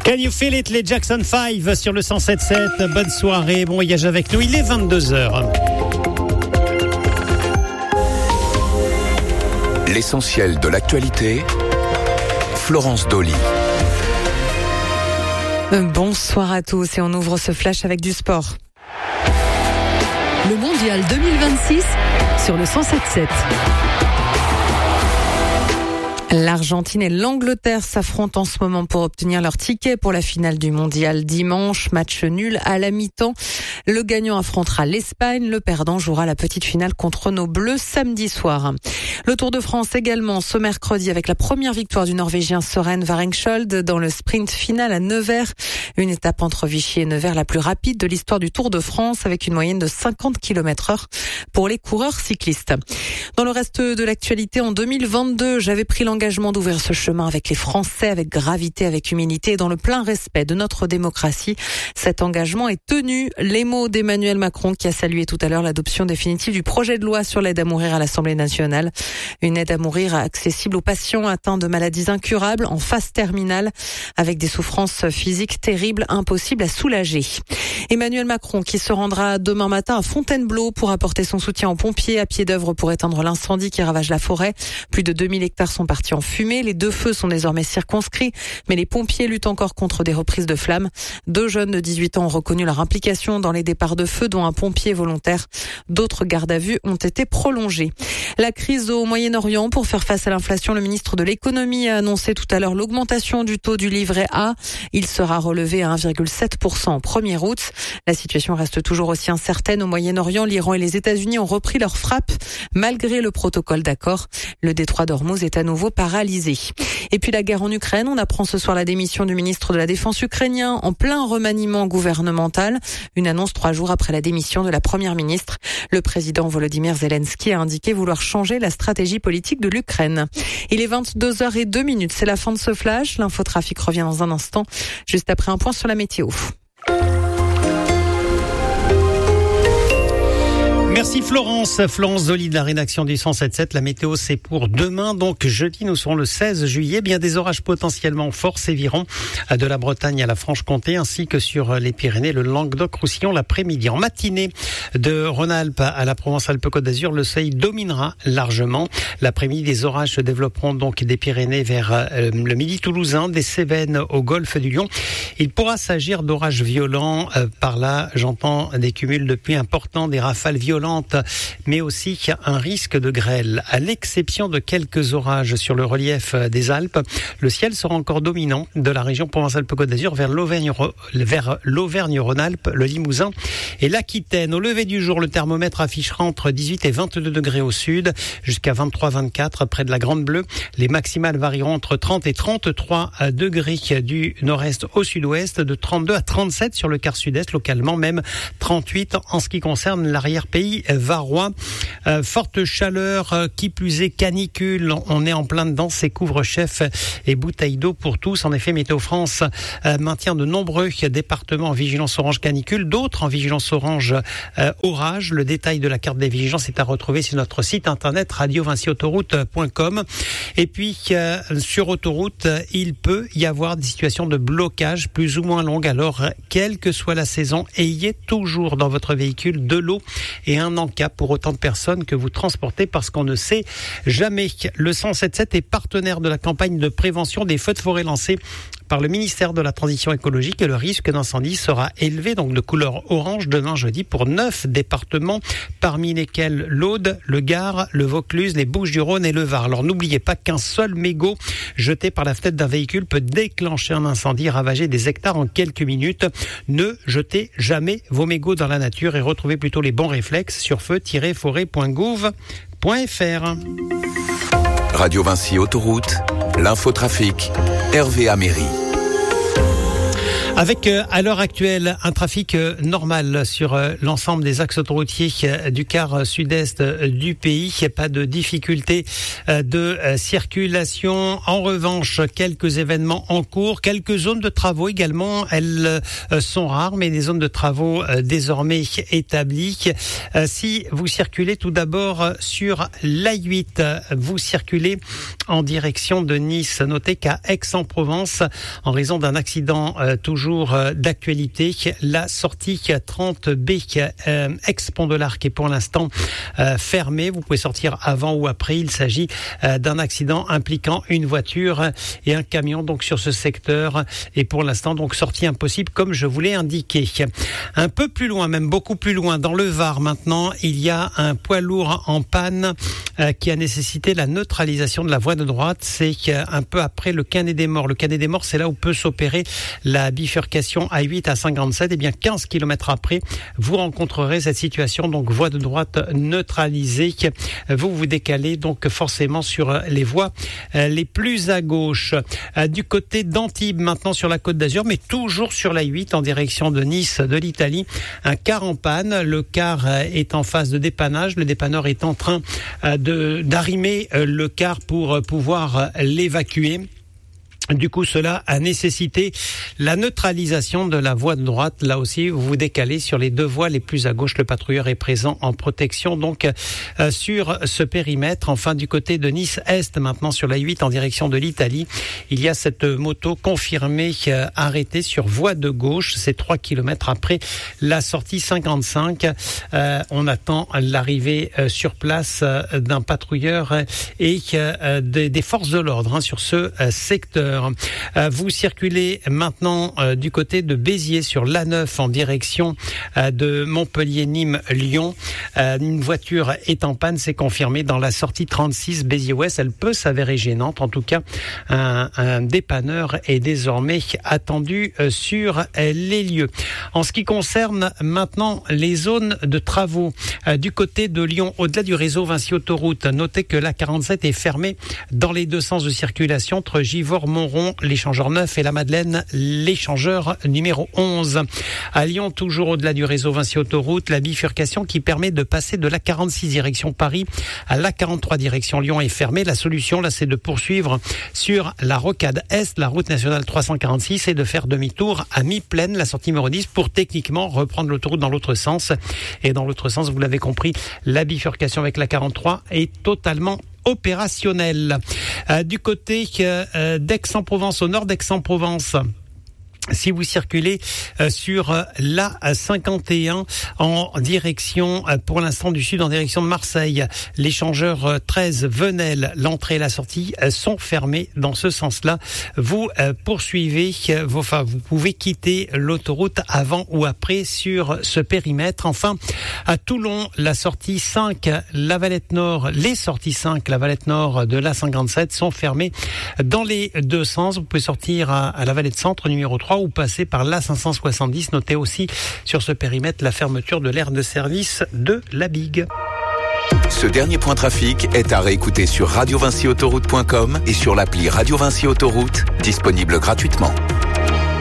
Can you feel it, les Jackson 5 sur le 107.7. Bonne soirée, bon voyage avec nous. Il est 22h. L'essentiel de l'actualité, Florence Dolly. Bonsoir à tous et on ouvre ce flash avec du sport. Le mondial 2026 sur le 107.7. L'Argentine et l'Angleterre s'affrontent en ce moment pour obtenir leur ticket pour la finale du mondial dimanche. Match nul à la mi-temps. Le gagnant affrontera l'Espagne. Le perdant jouera la petite finale contre nos Bleus samedi soir. Le Tour de France également ce mercredi avec la première victoire du Norvégien Søren Varenksold dans le sprint final à Nevers. Une étape entre Vichy et Nevers la plus rapide de l'histoire du Tour de France avec une moyenne de 50 km/h pour les coureurs cyclistes. Dans le reste de l'actualité, en 2022, j'avais pris l'engagement d'ouvrir ce chemin avec les Français, avec gravité, avec humilité et dans le plein respect de notre démocratie. Cet engagement est tenu. Les mots d'Emmanuel Macron qui a salué tout à l'heure l'adoption définitive du projet de loi sur l'aide à mourir à l'Assemblée nationale. Une aide à mourir accessible aux patients atteints de maladies incurables en phase terminale avec des souffrances physiques terribles, impossibles à soulager. Emmanuel Macron qui se rendra demain matin à Fontainebleau pour apporter son soutien aux pompiers à pied d'œuvre pour éteindre l'incendie qui ravage la forêt. Plus de 2000 hectares sont partis en fumée. Les 2 feux sont désormais circonscrits, mais les pompiers luttent encore contre des reprises de flammes. 2 jeunes de 18 ans ont reconnu leur implication dans les départs de feu, dont un pompier volontaire. D'autres gardes à vue ont été prolongés. La crise au Moyen-Orient. Pour faire face à l'inflation, le ministre de l'économie a annoncé tout à l'heure l'augmentation du taux du livret A. Il sera relevé à 1,7% au 1er août. La situation reste toujours aussi incertaine au Moyen-Orient. L'Iran et les États-Unis ont repris leur frappe malgré le protocole d'accord. Le détroit d'Ormuz est à nouveau paralysé. Et puis la guerre en Ukraine. On apprend ce soir la démission du ministre de la Défense ukrainien en plein remaniement gouvernemental. Une annonce 3 jours après la démission de la première ministre. Le président Volodymyr Zelensky a indiqué vouloir changer la stratégie politique de l'Ukraine. Il est 22h02. C'est la fin de ce flash. L'infotrafic revient dans un instant, juste après un point sur la météo. Merci Florence Dolly de la rédaction du 107.7. La météo, c'est pour demain. Donc jeudi, nous serons le 16 juillet. Bien des orages potentiellement forts séviront de la Bretagne à la Franche-Comté ainsi que sur les Pyrénées, le Languedoc-Roussillon l'après-midi. En matinée de Rhône-Alpes à la Provence-Alpes-Côte d'Azur, le soleil dominera largement. L'après-midi, des orages se développeront donc des Pyrénées vers le midi toulousain, des Cévennes au golfe du Lion. Il pourra s'agir d'orages violents. Par là, j'entends des cumuls de pluie importants, des rafales violentes, mais aussi un risque de grêle. À l'exception de quelques orages sur le relief des Alpes, le ciel sera encore dominant de la région Provence-Alpes-Côte d'Azur vers l'Auvergne-Rhône-Alpes, le Limousin et l'Aquitaine. Au lever du jour, le thermomètre affichera entre 18 et 22 degrés au sud, jusqu'à 23-24 près de la Grande Bleue. Les maximales varieront entre 30 et 33 degrés du nord-est au sud-ouest, de 32 à 37 sur le quart sud-est, localement même 38 en ce qui concerne l'arrière-pays varois. Forte chaleur, qui plus est canicule, on est en plein dedans, c'est couvre-chef et bouteilles d'eau pour tous. En effet, Météo France maintient de nombreux départements en vigilance orange canicule, d'autres en vigilance orange orage. Le détail de la carte des vigilances est à retrouver sur notre site internet radio-autoroute.com. Et puis sur autoroute, il peut y avoir des situations de blocage plus ou moins longues. Alors, quelle que soit la saison, ayez toujours dans votre véhicule de l'eau et un en-cas pour autant de personnes que vous transportez, parce qu'on ne sait jamais. Le 107.7 est partenaire de la campagne de prévention des feux de forêt lancée par le ministère de la Transition écologique, et le risque d'incendie sera élevé, donc de couleur orange demain jeudi pour 9 départements, parmi lesquels l'Aude, le Gard, le Vaucluse, les Bouches-du-Rhône et le Var. Alors n'oubliez pas qu'un seul mégot jeté par la fenêtre d'un véhicule peut déclencher un incendie et ravager des hectares en quelques minutes. Ne jetez jamais vos mégots dans la nature et retrouvez plutôt les bons réflexes sur feu-forêt.gouv.fr. Radio Vinci Autoroute, l'infotrafic, Hervé Améry. Avec à l'heure actuelle un trafic normal sur l'ensemble des axes autoroutiers du quart sud-est du pays. Il n'y a pas de difficulté de circulation. En revanche, quelques événements en cours, quelques zones de travaux également. Elles sont rares, mais des zones de travaux désormais établies. Si vous circulez tout d'abord sur l'A8, vous circulez en direction de Nice. Notez qu'à Aix-en-Provence, en raison d'un accident toujours d'actualité, la sortie 30B ex-Pont de l'Arc est pour l'instant fermée. Vous pouvez sortir avant ou après. Il s'agit d'un accident impliquant une voiture et un camion donc sur ce secteur. Et pour l'instant, donc sortie impossible comme je vous l'ai indiqué. Un peu plus loin, même beaucoup plus loin, dans le Var maintenant, il y a un poids lourd en panne qui a nécessité la neutralisation de la voie de droite. C'est un peu après le Canet des Morts. Le Canet des Morts, c'est là où peut s'opérer la bifurcation A8 à 57. Et bien 15 km après, vous rencontrerez cette situation, donc voie de droite neutralisée. Vous vous décalez donc forcément sur les voies les plus à gauche. Du côté d'Antibes, maintenant sur la Côte d'Azur, mais toujours sur la 8 en direction de Nice, de l'Italie. Un car en panne. Le car est en phase de dépannage. Le dépanneur est en train d'arrimer le car pour pouvoir l'évacuer. Du coup, cela a nécessité la neutralisation de la voie de droite. Là aussi, vous vous décalez sur les deux voies les plus à gauche. Le patrouilleur est présent en protection donc sur ce périmètre. Enfin, du côté de Nice-Est, maintenant sur la 8 en direction de l'Italie, il y a cette moto confirmée arrêtée sur voie de gauche. C'est 3 km après la sortie 55. On attend l'arrivée sur place d'un patrouilleur et des forces de l'ordre sur ce secteur. Vous circulez maintenant du côté de Béziers sur l'A9 en direction de Montpellier-Nîmes-Lyon. Une voiture est en panne, c'est confirmé dans la sortie 36 Béziers-Ouest. Elle peut s'avérer gênante. En tout cas, un dépanneur est désormais attendu sur les lieux. En ce qui concerne maintenant les zones de travaux du côté de Lyon, au-delà du réseau Vinci Autoroute, notez que la 47 est fermée dans les deux sens de circulation entre Givors-Montron, l'échangeur 9 et la Madeleine, l'échangeur numéro 11. À Lyon, toujours au-delà du réseau Vinci Autoroute, la bifurcation qui permet de passer de la 46 direction Paris à la 43 direction Lyon est fermée. La solution, là, c'est de poursuivre sur la rocade Est, la route nationale 346, et de faire demi-tour à mi-plaine, la sortie numéro 10, pour techniquement reprendre l'autoroute dans l'autre sens. Et dans l'autre sens, vous l'avez compris, la bifurcation avec la 43 est totalement opérationnel. Du côté d'Aix-en-Provence, au nord d'Aix-en-Provence, si vous circulez sur l'A51 en direction, pour l'instant du sud, en direction de Marseille, l'échangeur 13 Venelle, l'entrée et la sortie sont fermés dans ce sens-là. Vous poursuivez, vous pouvez quitter l'autoroute avant ou après sur ce périmètre. Enfin, à Toulon, la sortie 5, la Valette Nord, les sorties 5, la Valette Nord de l'A57 sont fermées dans les deux sens. Vous pouvez sortir à la Valette Centre numéro 3 ou passer par l'A570. Notez aussi sur ce périmètre la fermeture de l'aire de service de la Bigue. Ce dernier point trafic est à réécouter sur radiovinciautoroute.com et sur l'appli Radio Vinci Autoroute, disponible gratuitement.